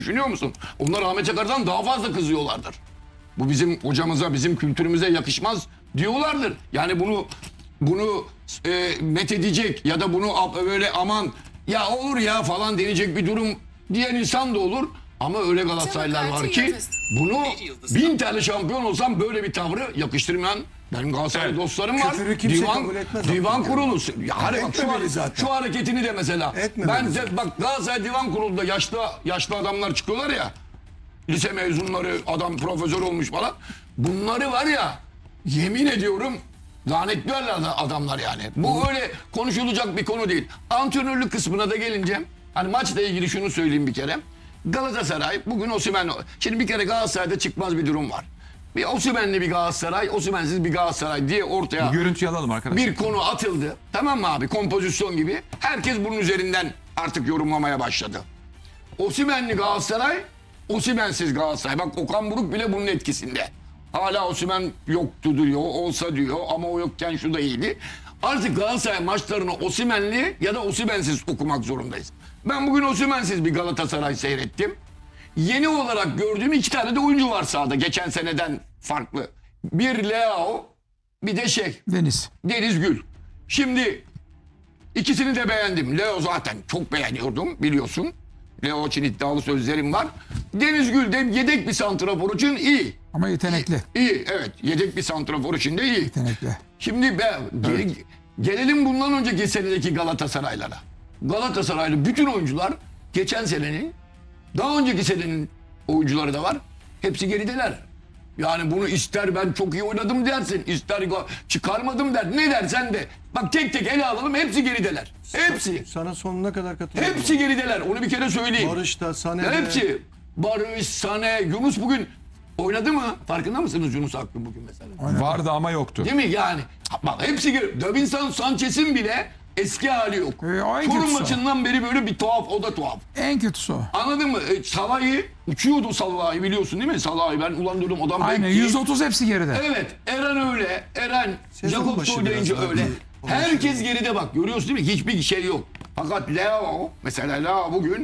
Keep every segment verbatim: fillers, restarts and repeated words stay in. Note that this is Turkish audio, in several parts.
Düşünüyor musun? Onlar Ahmet Çakar'dan daha fazla kızıyorlardır. Bu bizim hocamıza, bizim kültürümüze yakışmaz diyorlardır. Yani bunu bunu e, methedecek ya da bunu böyle aman ya olur ya falan denecek bir durum diyen insan da olur. Ama öyle Galatasaraylılar var ki bunu bin tane şampiyon olsam böyle bir tavrı yakıştırmayan benim Galatasaray evet. dostlarım var. Divan, divan kurulu. Ya hani bak, şu, şu hareketini de mesela. Etmemeli ben de, bak Galatasaray Divan Kurulu'nda yaşlı yaşlı adamlar çıkıyorlar ya. Lise mezunları, adam profesör olmuş falan. Bunları var ya, yemin ediyorum lanetliyorlar adamlar yani. Bu öyle konuşulacak bir konu değil. Antrenörlük kısmına da gelince hani maçla ilgili şunu söyleyeyim bir kere. Galatasaray bugün Osimhen. Şimdi bir kere Galatasaray'da çıkmaz bir durum var. Bir Osimhen'li bir Galatasaray, Osimhen'siz bir Galatasaray diye ortaya bir görüntüyü alalım arkadaşlar. Bir konu atıldı. Tamam mı abi? Kompozisyon gibi. Herkes bunun üzerinden artık yorumlamaya başladı. Osimhen'li Galatasaray, Osimhen'siz Galatasaray. Bak Okan Buruk bile bunun etkisinde. Hala Osimhen yoktu diyor, olsa diyor ama o yokken şu da iyiydi. Artık Galatasaray maçlarını Osimhen'li ya da Osimhen'siz okumak zorundayız. Ben bugün Osimhen'siz bir Galatasaray seyrettim. Yeni olarak gördüğüm iki tane de oyuncu var sahada. Geçen seneden farklı. Bir Leao, bir de şey. Deniz. Deniz Gül. Şimdi ikisini de beğendim. Leo zaten çok beğeniyordum biliyorsun. Leo için iddialı sözlerim var. Deniz Gül de yedek bir santrafor için iyi. Ama yetenekli. İyi, iyi evet. Yedek bir santrafor için de iyi. Yetenekli. Şimdi be, evet. ge, gelelim bundan önceki senedeki Galatasaraylara. Galatasaraylı bütün oyuncular geçen senenin, daha önceki senenin oyuncuları da var. Hepsi gerideler. Yani bunu ister ben çok iyi oynadım dersin, ister çıkarmadım der. Ne dersen de. Bak tek tek ele alalım, hepsi gerideler. Hepsi. Sana sonuna kadar katılıyorum. Hepsi gerideler. Onu bir kere söyleyeyim. Barış da, Sané de. Hepsi. Barış, Sané, Yunus bugün oynadı mı? Farkında mısınız Yunus Akgün bugün mesela? Oynadı. Vardı ama yoktu. Değil mi yani? Bak hepsi geri. Davinson Sanchez'in bile eski hali yok. Ee, Çorum maçından beri böyle bir tuhaf, o da tuhaf. En kötüsü o. Anladın mı? E, Salah'ı uçuyordu Salah'ı biliyorsun değil mi? Salah'ı ben ulan diyordum adam aynen bekliyor. yüzde otuz hepsi geride. Evet. Eren öyle. Eren, Sezon Jakob başı Soylayınca biraz öyle. daha- Herkes geride bak. Görüyorsun değil mi? Hiçbir şey yok. Fakat Leo, mesela Leo bugün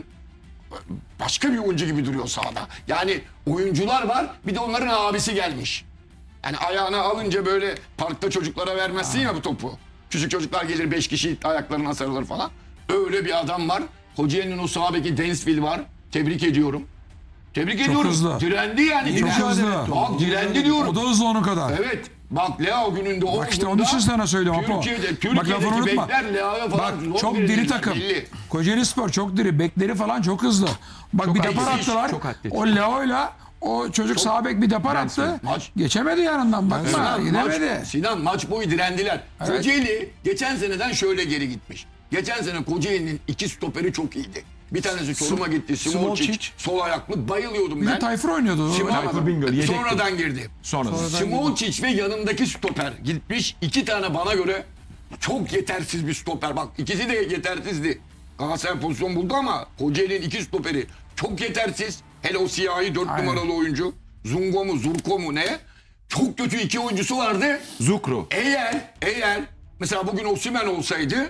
başka bir oyuncu gibi duruyor sahada. Yani oyuncular var, bir de onların abisi gelmiş. Yani ayağına alınca böyle parkta çocuklara vermezsin ya bu topu. Küçük çocuklar gelir beş kişi ayaklarına sarılır falan. Öyle bir adam var. Kocaeli'nin o sağ beki Densville var. Tebrik ediyorum. Tebrik Çok ediyorum. hızlı. Direndi yani. Çok Direndi. hızlı. Bak direndi diyorum. O da hızlı onun kadar. Evet. Bak Leo gününde o Bak işte onun için sana söylüyorum Apo. Türkiye'de, Bak Türkiye'deki lafını unutma. bekler Leo'ya falan. Bak çok diri takım. Belli. Kocaeli Spor çok diri. Bekleri falan çok hızlı. Bak Çok bir depar atletik, attılar. çok atletik. O Leo'yla o çocuk sağ bek bir depar attı. Maç- Geçemedi yanından bakma. Sinan Gidemedi. maç, Sinan maç boyu direndiler. Evet. Kocaeli geçen seneden şöyle geri gitmiş. Geçen sene Kocaeli'nin iki stoperi çok iyiydi. Bir tanesi Çorum'a gitti. Simoncic, Simoncic. sol ayaklı. Bayılıyordum Bir ben. de Tayfur oynuyordu. Simon- Tayfur Bingöl, yedekti. Sonradan girdi. Sonra. Simoncic ve yanındaki stoper gitmiş. İki tane bana göre çok yetersiz bir stoper. Bak ikisi de yetersizdi. Galatasaray pozisyon buldu ama Kocaeli'nin iki stoperi çok yetersiz. Hele o siyahi dört Aynen. numaralı oyuncu. Zungo mu Zurko mu ne? Çok kötü iki oyuncusu vardı. Zukru. Eğer eğer mesela bugün Osimhen olsaydı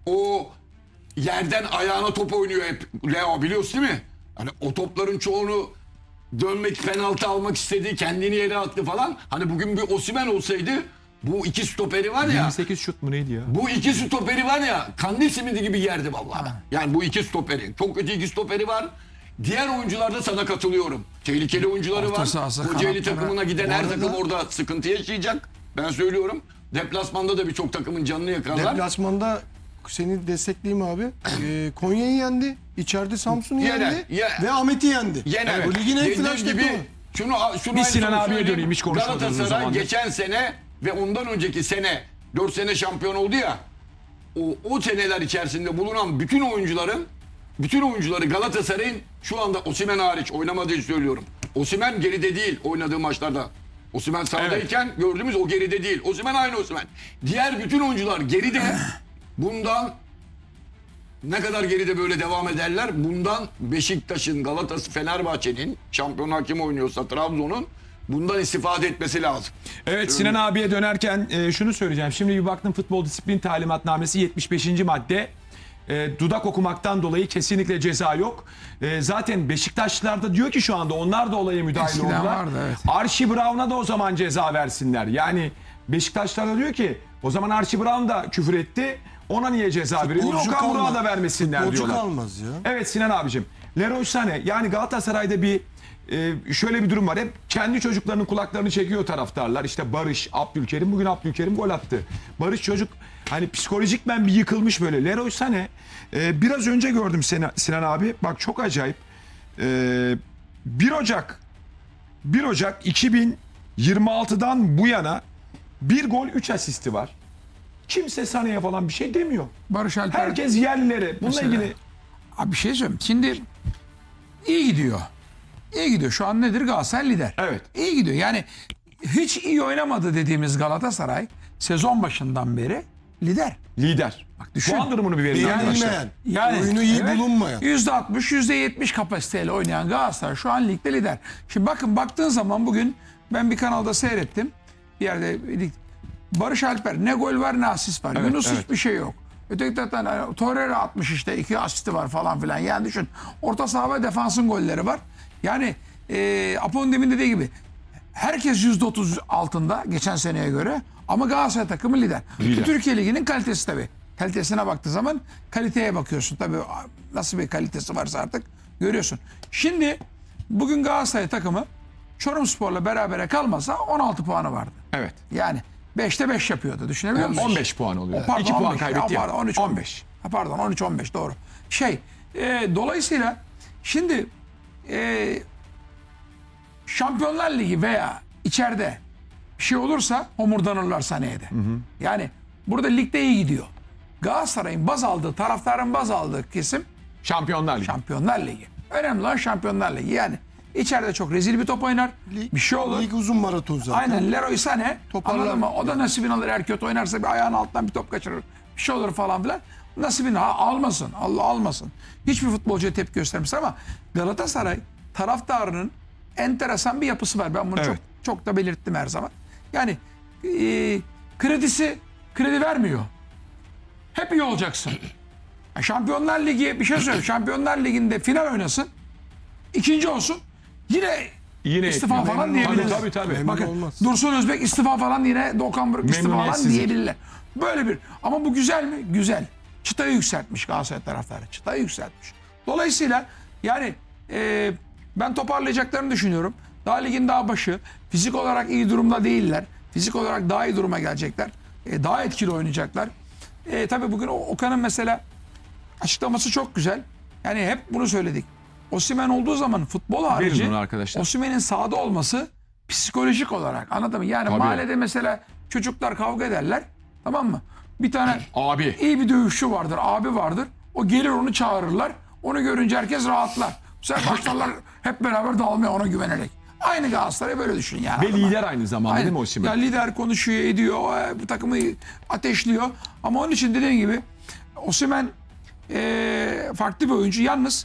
o yerden ayağına top oynuyor hep Leo biliyorsun değil mi? Hani o topların çoğunu dönmek, penaltı almak istedi, kendini yere attı falan. Hani bugün bir Osimhen olsaydı bu iki stoperi var ya. yirmi sekiz şut mu neydi ya? Bu iki stoperi var ya kandil simidi gibi yerdi vallahi. Yani bu iki stoperi. Çok kötü iki stoperi var. Diğer oyuncularda sana katılıyorum. Tehlikeli oyuncuları Orta var. sahası, Kocaeli kanatları. takımına giden Bu her arada- takım orada sıkıntı yaşayacak. Ben söylüyorum. Deplasmanda da birçok takımın canını yakarlar. Deplasmanda seni destekleyeyim abi. Ee, Konya'yı yendi. İçeride Samsun'u Yener, yendi. ye- Ve Ahmet'i yendi. Yener. Bu ligin en Dediğim flash gibi takımı. şunu, şunu Bir aynı Sinan şunu abiye söyleyeyim. döneyim, hiç konuşmadığımız Galatasaray zamandır. geçen sene ve ondan önceki sene dört sene şampiyon oldu ya. O, o seneler içerisinde bulunan bütün oyuncuların bütün oyuncuları Galatasaray'ın şu anda Osimhen hariç oynamadığı söylüyorum. Osimhen geride değil oynadığı maçlarda. Osimhen sahadayken gördüğümüz o geride değil. Osimhen aynı Osimhen. Diğer bütün oyuncular geride. Bundan ne kadar geride böyle devam ederler? Bundan Beşiktaş'ın, Galatasaray, Fenerbahçe'nin şampiyonlar kim oynuyorsa Trabzon'un bundan istifade etmesi lazım. Evet Sinan abiye dönerken e, şunu söyleyeceğim. Şimdi bir baktım futbol disiplin talimatnamesi yetmiş beşinci madde. e, dudak okumaktan dolayı kesinlikle ceza yok. E, zaten Beşiktaşlılar da diyor ki şu anda onlar da olaya müdahil Eskiden oldular. vardı, evet. Archie Brown'a da o zaman ceza versinler. Yani Beşiktaşlılar da diyor ki o zaman Archie Brown da küfür etti. Ona niye ceza verilmiyor? Futbolcu Okan Burak'a kalmaz. da vermesinler Futbolcu diyorlar. kalmaz ya. Evet Sinan abicim. Leroy Sané yani Galatasaray'da bir e, şöyle bir durum var. Hep kendi çocuklarının kulaklarını çekiyor taraftarlar. İşte Barış, Abdülkerim. Bugün Abdülkerim gol attı. Barış çocuk hani psikolojikmen bir yıkılmış böyle. Leroy Sané e, biraz önce gördüm Sinan, Sinan abi. Bak çok acayip. E, bir Ocak bir Ocak iki bin yirmi altıdan bu yana bir gol üç asisti var. Kimse Sané'ye falan bir şey demiyor. Barış Alper. Herkes yerlilere. Bununla Mesela. ilgili Abi bir şey söyleyeyim. Şimdi iyi gidiyor. İyi gidiyor. Şu an nedir? Galatasaray lider. Evet. İyi gidiyor. Yani hiç iyi oynamadı dediğimiz Galatasaray sezon başından beri lider. lider. Bak düşün. Puan durumunu bir verin arkadaşlar. Beğenilmeyen, Yani oyunu iyi evet, bulunmayan. yüzde altmış, yüzde yetmiş kapasiteyle oynayan Galatasaray şu an ligde lider. Şimdi bakın baktığın zaman bugün ben bir kanalda seyrettim. Bir yerde Barış Alper ne gol var ne asist var. Evet, Yunus evet. hiçbir şey yok. Öteki taraftan yani, Torreira atmış işte iki asisti var falan filan. Yani düşün orta saha ve defansın golleri var. Yani e, Apo'nun demin dediği gibi herkes yüzde otuz altında geçen seneye göre ama Galatasaray takımı lider. Lider. Türkiye Ligi'nin kalitesi tabii. Kalitesine baktığı zaman kaliteye bakıyorsun. Tabii nasıl bir kalitesi varsa artık görüyorsun. Şimdi bugün Galatasaray takımı Çorumspor'la berabere kalmasa on altı puanı vardı. Evet. Yani beşte beş yapıyordu. Düşünebiliyor musun? on beş puan oluyor. Pardon, iki on puan beş. kaybetti Ya, ya. pardon, on üç on beş. Ha, pardon on üç on beş doğru. Şey e, dolayısıyla şimdi e, Şampiyonlar Ligi veya içeride bir şey olursa homurdanırlar Sané'ye de. Yani burada ligde iyi gidiyor. Galatasaray'ın baz aldığı, taraftarın baz aldığı kesim Şampiyonlar Ligi. Şampiyonlar Ligi. Önemli olan Şampiyonlar Ligi. Yani içeride çok rezil bir top oynar. Bir şey olur. Lig uzun maraton zaten. Aynen Leroy Sané Toparlar. anladın mı? O da nasibini alır. Eğer kötü oynarsa bir ayağın alttan bir top kaçırır. Bir şey olur falan filan. Nasibini ha, almasın. Allah almasın. Hiçbir futbolcuya tepki göstermiş ama Galatasaray taraftarının enteresan bir yapısı var. Ben bunu Evet. çok çok da belirttim her zaman. Yani e, kredisi kredi vermiyor. Hep iyi olacaksın. Ya Şampiyonlar Ligi bir şey söyleyeyim. Şampiyonlar Ligi'nde final oynasın. İkinci olsun. Yine Yine istifa etmiyor. falan Memnun diyebilirler. Tabii tabii. Memnun Bakın olmaz. Dursun Özbek istifa falan yine Doğukan Buruk istifa falan Memnuniyetsizlik. diyebilirler. Böyle bir ama bu güzel mi? Güzel. Çıtayı yükseltmiş Galatasaray taraftarı. Çıtayı yükseltmiş. Dolayısıyla yani e, ben toparlayacaklarını düşünüyorum. Daha ligin daha başı. Fizik olarak iyi durumda değiller. Fizik olarak daha iyi duruma gelecekler. E, daha etkili oynayacaklar. E, tabii bugün Okan'ın mesela açıklaması çok güzel. Yani hep bunu söyledik. Osimhen olduğu zaman futbol harici onu arkadaşlar. Osimhen'in sahada olması psikolojik olarak anladın mı? Yani Tabii. mahallede mesela çocuklar kavga ederler. Tamam mı? Bir tane Abi. iyi bir dövüşçü vardır, abi vardır. O gelir onu çağırırlar. Onu görünce herkes rahatlar. Bu sefer başlarlar hep beraber dağılmaya ona güvenerek. Aynı Galatasaray böyle düşün yani. Ve anladın mı? lider aynı zamanda Aynen. değil mi Osimhen? Ya lider konuşuyor, ediyor, e, bu takımı ateşliyor. Ama onun için dediğim gibi Osimhen e, farklı bir oyuncu. Yalnız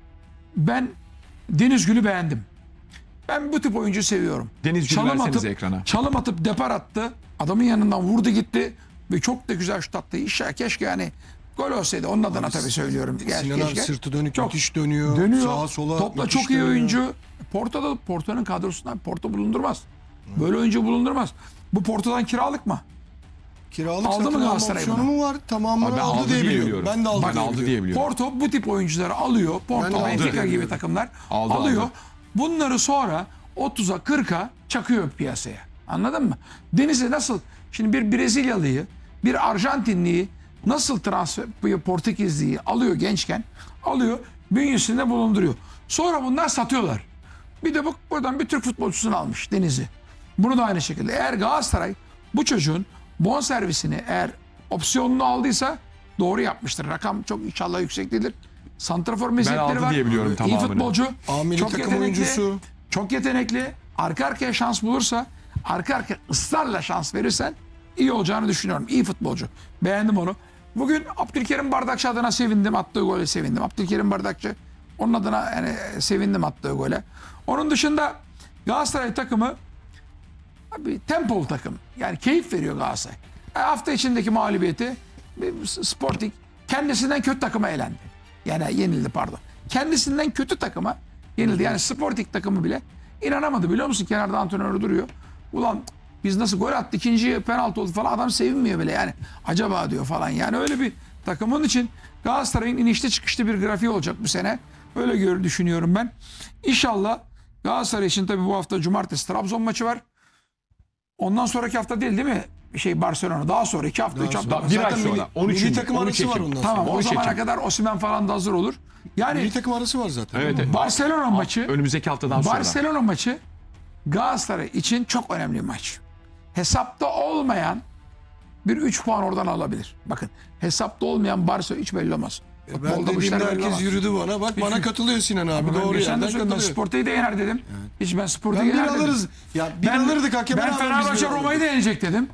ben Deniz Gül'ü beğendim. Ben bu tip oyuncu seviyorum. Deniz Gül'ü Çalım versenize atıp, ekrana. Çalım atıp depar attı. Adamın yanından vurdu gitti. Ve çok da güzel şut attı. İşte keşke yani gol olsaydı. Onun adına tabii söylüyorum. Gerçi Sinan abi keşke. sırtı dönük Çok müthiş dönüyor. Dönüyor. Sağa sola Topla müthiş çok iyi dönüyor. oyuncu. Porto'da Porto'nun kadrosundan Porto bulundurmaz. Böyle oyuncu bulundurmaz. Bu Porto'dan kiralık mı? Kiralık Aldı mı satın alma Galatasaray opsiyonu bunu? mu var? Tamamını Abi ben aldı, aldı diye diye biliyorum. biliyorum. Ben de aldı Ben diye aldı biliyorum. diye biliyorum. Porto bu tip oyuncuları alıyor. Ben Porto, de Benfica aldı. gibi takımlar Aldı, alıyor. aldı. Bunları sonra otuza kırka çakıyor piyasaya. Anladın mı? Deniz'e nasıl şimdi bir Brezilyalıyı, bir Arjantinliyi nasıl transfer bir Portekizliyi alıyor gençken alıyor bünyesinde bulunduruyor. Sonra bunlar satıyorlar. Bir de bu buradan bir Türk futbolcusunu almış Deniz'i. Bunu da aynı şekilde. Eğer Galatasaray bu çocuğun bonservisini eğer opsiyonunu aldıysa doğru yapmıştır. Rakam çok inşallah yüksek değildir. Santrafor meziyetleri aldı var. diye biliyorum İyi tamamını. futbolcu. A milli çok takım yetenekli. oyuncusu. Çok yetenekli. Arka arkaya şans bulursa, arka arkaya ısrarla şans verirsen iyi olacağını düşünüyorum. İyi futbolcu. Beğendim onu. Bugün Abdülkerim Bardakçı adına sevindim. Attığı gole sevindim. Abdülkerim Bardakçı onun adına yani sevindim attığı gole. Onun dışında Galatasaray takımı abi tempolu takım. Yani keyif veriyor Galatasaray. Yani hafta içindeki mağlubiyeti bir Sporting kendisinden kötü takıma elendi. Yani yenildi pardon. Kendisinden kötü takıma yenildi. Yani Sporting takımı bile inanamadı biliyor musun? Kenarda antrenörü duruyor. Ulan biz nasıl gol attık, ikinci penaltı oldu falan, adam sevinmiyor bile yani. Acaba diyor falan. Yani öyle bir takımın için Galatasaray'ın inişte çıkışlı bir grafiği olacak bu sene. Öyle gör düşünüyorum ben. İnşallah Galatasaray için tabii bu hafta cumartesi Trabzon maçı var. Ondan sonraki hafta değil değil mi? Şey Barcelona. Daha sonra iki hafta, üç hafta. Daha bir ay Zaten sonra. milli- on üç milli Ekim, takım on üç arası var Ekim. ondan Tamam sonra. o üç zamana Ekim. kadar Osimhen falan da hazır olur. Yani Milli takım arası var zaten. Evet, evet. Barcelona maçı Önümüzdeki haftadan sonra. Barcelona maçı Galatasaray için çok önemli bir maç. Hesapta olmayan bir üç puan oradan alabilir. Bakın hesapta olmayan Barcelona hiç belli olmaz. Ben Futbolda bu işler dediğimde belli herkes olmaz. yürüdü bana. Bak bana katılıyor Sinan abi. Ben Doğru geçen de yerden söyledim, ben katılıyor. Sporting'i de yener dedim. Hiç ben Sporting'i Ben bir yener dedim. alırız. Ya bir Ben, alırdık hakeme ben rağmen biz Fenerbahçe bir alırdık. Roma'yı da yenecek dedim.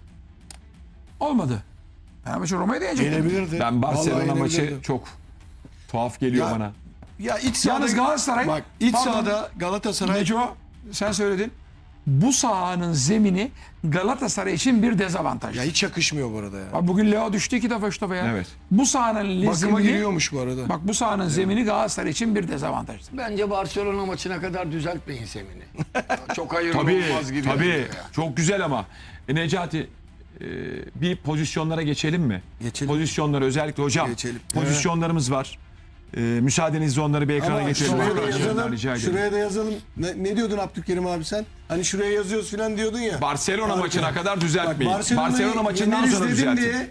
Olmadı. Fenerbahçe Roma'yı da yenecek dedim. Yenebilirdi. Ben Barcelona Vallahi maçı yenebilirdi. çok tuhaf geliyor Ya, bana. Ya iç sahada Yalnız Galatasaray- Bak iç Pardon. sahada Galatasaray Neco sen söyledin. Bu sahanın zemini Galatasaray için bir dezavantaj. ya hiç yakışmıyor bu arada ya. Bak bugün Leo düştü iki defa üç defa ya. Evet. Bu sahanın Bakıma zemini, giriyormuş bu arada. bak bu sahanın zemini Galatasaray için bir dezavantaj. Bence Barcelona maçına kadar düzeltmeyin Semin'i. Çok hayırlı Tabii, olmaz gibi. tabii. ya. Çok güzel ama. E, Necati e, bir pozisyonlara geçelim mi? Geçelim. Pozisyonlara özellikle hocam. Geçelim. Pozisyonlarımız var. E, müsaadenizle onları bir ekrana Ama getirelim. şuraya da arkadaşlar. yazalım. Rica ederim. Şuraya da yazalım. Ne, ne diyordun Abdülkerim abi sen? Hani şuraya yazıyoruz falan diyordun ya. Barcelona Bak, maçına kadar Bak, düzeltmeyin. Barcelona'yı Barcelona maçından yeneriz sonra dedim düzeltin. diye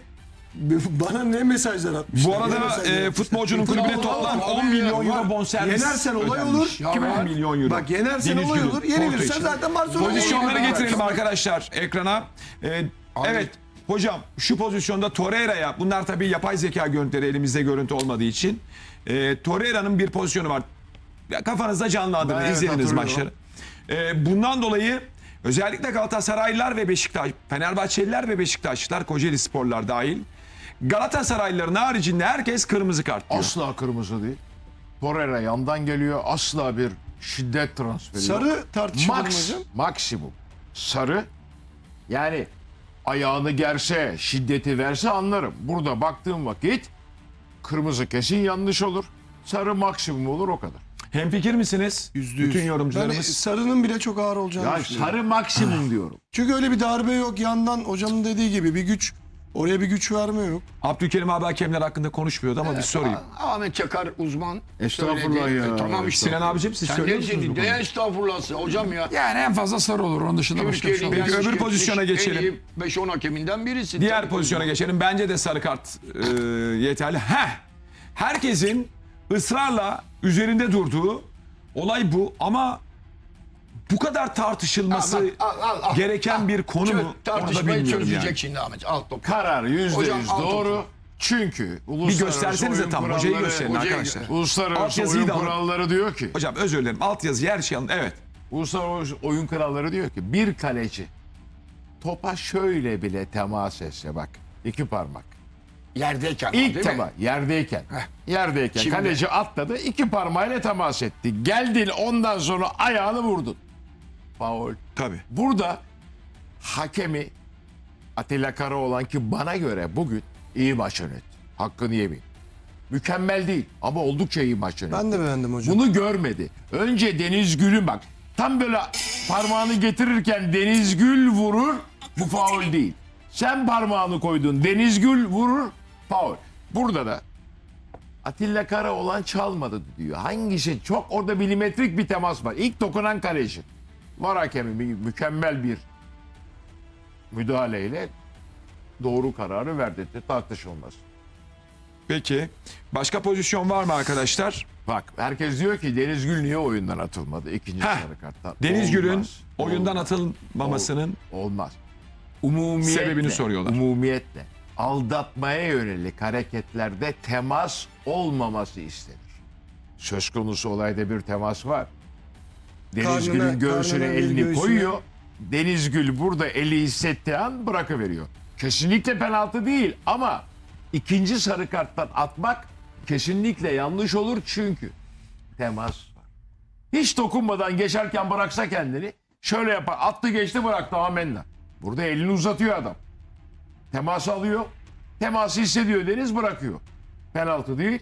bana ne mesajlar atmışlar. Bu ne arada mesajlar e, atmışlar. futbolcunun kulübüne Futbol- toplam Abi, on milyon var. euro bonservis Yenersen olay ödenmiş. olur. Ya on var. milyon euro. Bak yenersen Deniz olay Gül'ün, olur. Porto Yenilirsen için. zaten Barcelona Pozisyonları olur. getirelim arkadaşlar ekrana. Ee, evet hocam şu pozisyonda Torreira'ya, bunlar tabii yapay zeka görüntüleri, elimizde görüntü olmadığı için. Ee, Torreira'nın bir pozisyonu var. Ya, kafanızda canlandırın, Ben evet izlediniz hatırlıyorum. maçları. Ee, bundan dolayı özellikle Galatasaraylılar ve Beşiktaş, Fenerbahçeliler ve Beşiktaşlılar, Kocaeli Sporlar dahil, Galatasaraylıların haricinde herkes kırmızı kart diyor. Asla kırmızı değil. Torreira yandan geliyor. Asla bir şiddet transferi yok. Sarı tartışılır mı Max, hocam? maksimum. Sarı. Yani ayağını gerse, şiddeti verse anlarım. Burada baktığım vakit kırmızı kesin yanlış olur. Sarı maksimum olur o kadar. Hemfikir misiniz? Yüzde yüz. Bütün Ben yorumcularımız. sarının bile çok ağır olacağını Ya düşünüyorum. sarı maksimum diyorum. Çünkü öyle bir darbe yok yandan hocamın dediği gibi bir güç oraya bir güç verme yok. Abdülkerim abi hakemler hakkında konuşmuyordu ama bir sorayım. Ahmet Çakar uzman. Estağfurullah söyledi. ya. Tamam işte. Sinan abicim siz Sen söylüyor ne musunuz bu dedin? Ne konuda? estağfuruhlahsın hocam ya. Yani en fazla sarı olur. Onun dışında başka bir şey Türkiye'nin olmaz. Peki, gelmiş öbür pozisyona geçmiş geçelim. en iyi beş on hakeminden birisi. Diğer Tabii. pozisyona geçelim. Bence de sarı kart e, yeterli. Heh. Herkesin ısrarla üzerinde durduğu olay bu ama bu kadar tartışılması Al, bak, al, al, al. gereken bir konu Çö- mu? Onu da Tartışmayı bilmiyorum çözecek yani. şimdi Ahmet. Al topu. Karar yüzde Hocam, yüz al topu. doğru. Çünkü Bir uluslararası göstersenize oyun tam hocayı kuralları- gösterin hocayı- arkadaşlar. Uluslararası Altyazıyı oyun da alın. kuralları diyor ki Hocam özür dilerim. Altyazı her şey alın. Evet. Uluslararası oyun kuralları diyor ki bir kaleci topa şöyle bile temas etse bak iki parmak. Yerdeyken. İlk değil mi? tema yerdeyken. Yerdeyken Şimdi- kaleci atladı iki parmağıyla temas etti. Geldin ondan sonra ayağını vurdun. Faul. Tabii. Burada hakemi Atilla Karaoğlan ki bana göre bugün iyi maç yönetti. Hakkını yemeyin. Mükemmel değil ama oldukça iyi maç yönetti. Ben de beğendim hocam. Bunu görmedi. Önce Deniz Gül'ün bak tam böyle parmağını getirirken Deniz Gül vurur bu faul değil. Sen parmağını koydun Deniz Gül vurur faul. Burada da Atilla Karaoğlan çalmadı diyor. Hangisi çok orada milimetrik bir temas var. İlk dokunan kaleci. Var hakemi mü- mükemmel bir müdahaleyle doğru kararı verdi. Tartışılmaz. Peki. Başka pozisyon var mı arkadaşlar? Bak herkes diyor ki Deniz Gül niye oyundan atılmadı ikinci Heh, sarı karttan. Deniz Olmaz, Gül'ün oyundan olmaz, atılmamasının olmaz. Umumiyetle, sebebini soruyorlar. Umumiyetle aldatmaya yönelik hareketlerde temas olmaması istenir. Söz konusu olayda bir temas var. Deniz Karnına- Gül'ün göğsüne karnına, bir elini göğsüne. koyuyor. Deniz Gül burada eli hissettiği an bırakıveriyor. Kesinlikle penaltı değil ama ikinci sarı karttan atmak kesinlikle yanlış olur çünkü temas var. Hiç dokunmadan geçerken bıraksa kendini şöyle yapar. Attı geçti bıraktı amenna. Burada elini uzatıyor adam. Teması alıyor. Teması hissediyor Deniz bırakıyor. penaltı değil.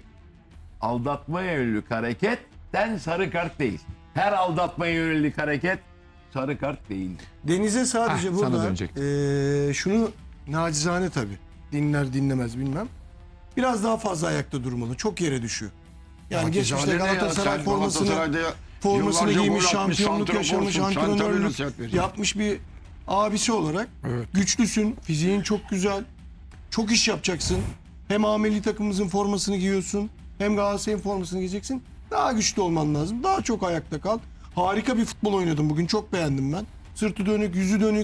Aldatmaya yönelik hareketten sarı kart değil. Her aldatmaya yönelik hareket sarı kart değil. Deniz'e sadece Heh, sana burada dönecektim. eee, şunu nacizane tabii. Dinler dinlemez bilmem. Biraz daha fazla ayakta durmalı. Çok yere düşüyor. Yani geçmişte Nacizane ne ya? Galatasaray Sen formasını Galatasaray'da ya- formasını yıllarca giymiş, gol atmış, şampiyonluk yaşamış, santraforsun. Sen tabii antrenörlük nasıl yapıyorsun? yapmış bir abisi olarak güçlüsün, fiziğin çok güzel, çok iş yapacaksın. Hem A milli takımımızın formasını giyiyorsun, hem Galatasaray'ın formasını giyeceksin. Daha güçlü olman lazım. Daha çok ayakta kal. Harika bir futbol oynadın bugün. Çok beğendim ben. Sırtı dönük, yüzü dönük.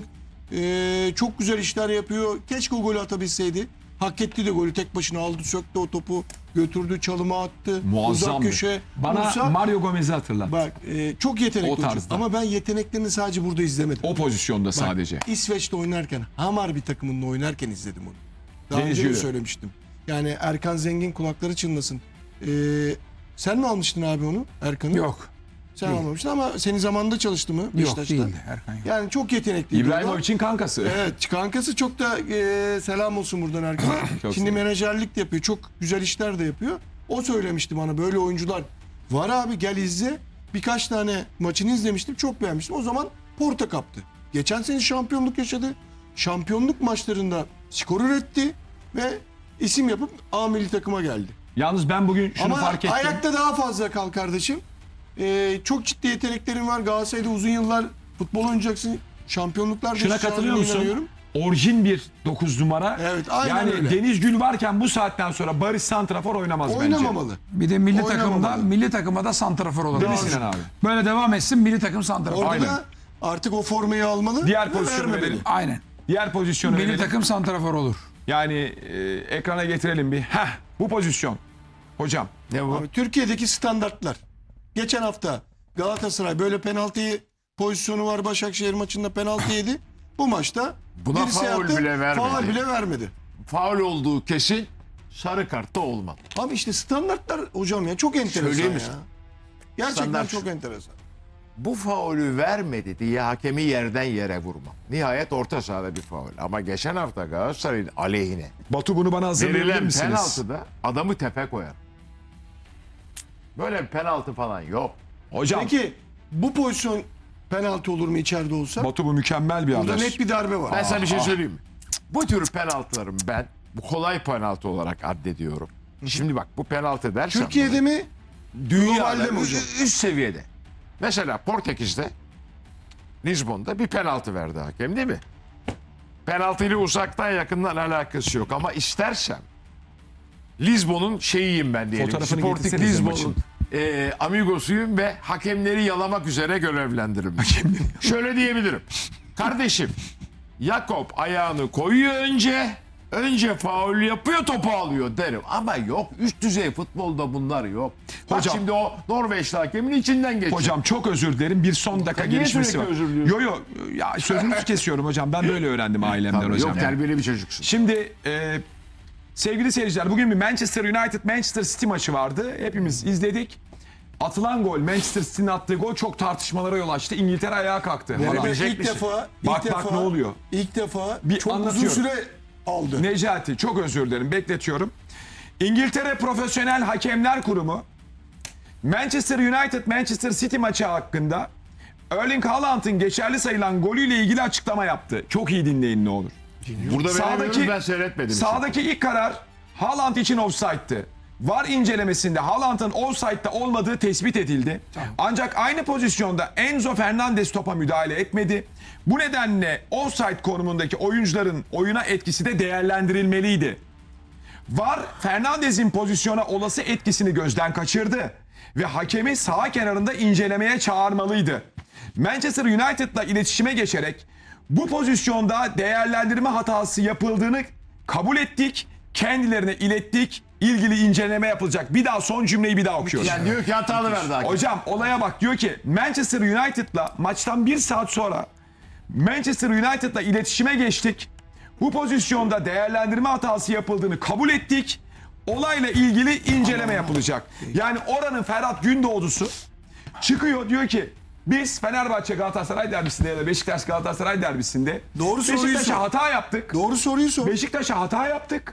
Ee, çok güzel işler yapıyor. Keşke o golü atabilseydi. Hak etti de golü, tek başına aldı, söktü o topu, götürdü, çalıma attı. Uzak Muazzamdı. köşe. Bana vursa- Mario Gomez'i hatırlat. Bak e, çok yetenekli O oyuncu. tarzda. Ama ben yeteneklerini sadece burada izlemedim. O pozisyonda Bak, sadece. İsveç'te oynarken, Hamar bir takımında oynarken izledim onu. Daha Deniz önce de Gül'ü. söylemiştim. Yani Erkan Zengin kulakları çınlasın. Ee, sen mi almıştın abi onu, Erkan'ı? Yok. Sen almamıştın ama senin zamanında çalıştı mı Yok Beşiktaş'ta? değildi Erkan yok. Yani çok yetenekliydi. o da. İbrahimovic'in kankası. Evet, kankası çok da e, selam olsun buradan Erkan'a. Çok Şimdi selam. menajerlik de yapıyor. Çok güzel işler de yapıyor. O söylemişti bana, böyle oyuncular var abi, gel izle. Birkaç tane maçını izlemiştim. Çok beğenmiştim. O zaman Porto kaptı. Geçen sene şampiyonluk yaşadı. Şampiyonluk maçlarında skor üretti ve isim yapıp A milli takıma geldi. Yalnız ben bugün şunu Ama fark ettim. ayakta daha fazla kal kardeşim. Ee, çok ciddi yeteneklerin var. Galatasaray'da uzun yıllar futbol oynayacaksın. Şampiyonluklar da Şuna yaşayacağına katılıyor musun? inanıyorum. Orijin bir dokuz numara. Evet, aynen yani öyle. Deniz Gül varken bu saatten sonra Barış santrafor oynamaz bence. Oynamamalı. Bir de milli takımda Oynamamalı. milli takıma da santrafor olabilir. Değil mi Sinan abi? Böyle devam etsin, milli takım santrafor. Orada Aynen. da artık o formayı almalı. Diğer ve pozisyonu vermemeli. verelim. Aynen. Diğer pozisyonu Milli verelim. takım santrafor olur. Yani e, ekrana getirelim bir. Heh, bu pozisyon. Hocam. Ne bu? Abi, Türkiye'deki standartlar. Geçen hafta Galatasaray böyle penaltıyı pozisyonu var, Başakşehir maçında penaltı yedi. Bu maçta Buna birisi faul yaptı, bile vermedi. faul bile vermedi. Faul olduğu kesin, sarı kartta olmadı. Abi işte standartlar hocam ya, çok enteresan Söyleyeyim ya. misin? Gerçekten Standart çok şu. enteresan. Bu faulü vermedi diye hakemi yerden yere vurma. Nihayet orta sahada bir faul. Ama geçen hafta Galatasaray'ın aleyhine Batu bunu bana hazırlayabilir verilen misiniz? penaltıda adamı tepe koyar. Böyle bir penaltı falan yok. Hocam Peki bu pozisyon penaltı olur mu içeride olsa? Batu bu mükemmel bir Burada haber. net bir darbe var. Ben sana bir şey ah. söyleyeyim mi? Bu tür penaltıların ben bu kolay penaltı olarak addediyorum. Şimdi bak bu penaltı dersen Türkiye'de mi? dünyada Globalde mi hocam? üst, üst seviyede. Mesela Portekiz'de Lizbon'da bir penaltı verdi hakem değil mi? Penaltıyla uzaktan yakından alakası yok ama istersem Lizbon'un şeyiyim ben diyelim. Fotoğrafını Sporting getirsenize Lizbon'un maçın. e, amigosuyum ve hakemleri yalamak üzere görevlendiririm. Şöyle diyebilirim. Kardeşim Jakob ayağını koyuyor önce. Önce faul yapıyor, topu alıyor derim. Ama yok, üst düzey futbolda bunlar yok. Bak Hocam- şimdi o Norveçli hakemin içinden geçiyor. Hocam çok özür dilerim. Bir son dakika Niye gelişmesi sürekli var. özür diliyorsun? Yo yo ya sözünüzü kesiyorum hocam. Ben böyle öğrendim ailemden Tabii, hocam. yok terbiyeli bir çocuksun. Şimdi e, sevgili seyirciler bugün bir Manchester United Manchester City maçı vardı. Hepimiz izledik. Atılan gol, Manchester City'nin attığı gol çok tartışmalara yol açtı. İngiltere ayağa kalktı. Ve Haaland. Verecek ilk misin? defa, ilk Bak, defa, bak ne oluyor? İlk defa Bir çok uzun anlatıyorum. süre aldı. Necati çok özür dilerim bekletiyorum. İngiltere Profesyonel Hakemler Kurumu Manchester United Manchester City maçı hakkında Erling Haaland'ın geçerli sayılan golüyle ilgili açıklama yaptı. Çok iyi dinleyin ne olur. Burada Sağdaki- veremiyoruz, ben seyretmedim. Sağdaki ilk karar Haaland için offside'tı. V A R incelemesinde Haaland'ın offside'da olmadığı tespit edildi. Ancak aynı pozisyonda Enzo Fernandez topa müdahale etmedi. Bu nedenle offside konumundaki oyuncuların oyuna etkisi de değerlendirilmeliydi. V A R Fernandez'in pozisyona olası etkisini gözden kaçırdı ve hakemi saha kenarında incelemeye çağırmalıydı. Manchester United'la iletişime geçerek bu pozisyonda değerlendirme hatası yapıldığını kabul ettik, kendilerine ilettik, ilgili inceleme yapılacak. Bir daha son cümleyi bir daha okuyoruz. Yani diyor ki hatalı verdi hakem. Hocam olaya bak, diyor ki Manchester United'la maçtan bir saat sonra Manchester United'la iletişime geçtik. Bu pozisyonda değerlendirme hatası yapıldığını kabul ettik. Olayla ilgili inceleme yapılacak. Yani oranın Ferhat Gündoğdu'su çıkıyor diyor ki biz Fenerbahçe Galatasaray derbisinde ya da Beşiktaş Galatasaray derbisinde Doğru soruyu Beşiktaş'a sor. hata yaptık. Doğru soruyu sor. Beşiktaş'a hata yaptık.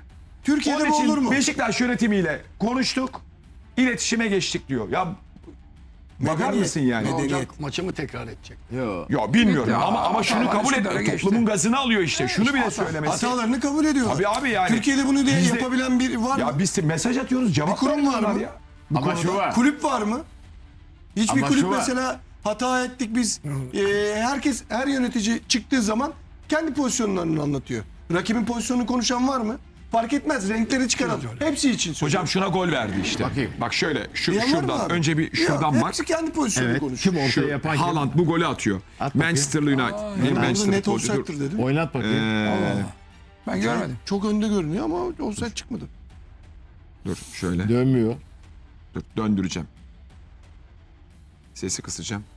Türkiye'de Onun bu için olur mu? Beşiktaş yönetimiyle konuştuk. İletişime geçtik diyor. Ya bakar Medeniyet. mısın yani? Ne Medeniyet. olacak? Maçı mı tekrar edecek? Yok. Ya bilmiyorum Bitti. ama Aa, ama şunu hatalar kabul şunlara et. geçti. Toplumun gazını alıyor işte. Şunu bile hata- söylemesi. Hatalarını kabul ediyorlar. Abi abi yani. Türkiye'de bunu diye Bizde- yapabilen biri var mı? Ya biz de mesaj atıyoruz. Cevap kurum var vermiyorlar mı? ya. Ama şu var. Kulüp var mı? Hiçbir Ama kulüp şu var. mesela hata ettik biz. e, herkes her yönetici çıktığı zaman kendi pozisyonlarını anlatıyor. Rakibin pozisyonunu konuşan var mı? Fark etmez. Renkleri çıkaran. Hepsi için söylüyorum. Hocam şuna gol verdi işte. Bakayım. Bak şöyle şu Diyen var mı şuradan abi? önce bir Ya, şuradan bak. Hepsi kendi pozisyonunu Evet. konuşuyor. Kim ortaya Şu yapan kim? Haaland bu golü atıyor. At bakayım. Manchester United. Ben Hem burada Manchester net futbolcudur. offside'dır dedim. Oynat bakayım. Ee, Ben görmedim. Çok önde görünüyor ama offside çıkmadı. dur şöyle. Dönmüyor. Dur, döndüreceğim. Sesi kısacağım.